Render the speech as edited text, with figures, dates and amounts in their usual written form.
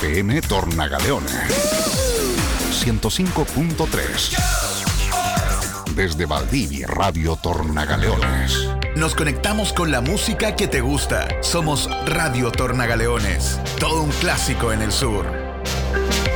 FM Tornagaleones 105.3. Desde Valdivia, Radio Tornagaleones. Nos conectamos con la música que te gusta. Somos Radio Tornagaleones. Todo un clásico en el sur.